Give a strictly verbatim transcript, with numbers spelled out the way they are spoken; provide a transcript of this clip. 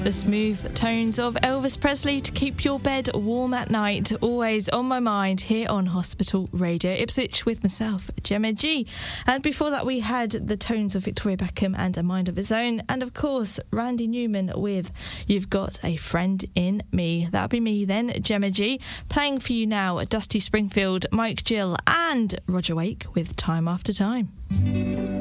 The smooth tones of Elvis Presley to keep your bed warm at night, always on my mind here on Hospital Radio Ipswich with myself, Gemma G. And before that we had the tones of Victoria Beckham and A Mind of Its Own, and of course Randy Newman with You've Got a Friend in Me. That'll be me then, Gemma G. Playing for you now Dusty Springfield, Mike Gill and Roger Wake with Time After Time.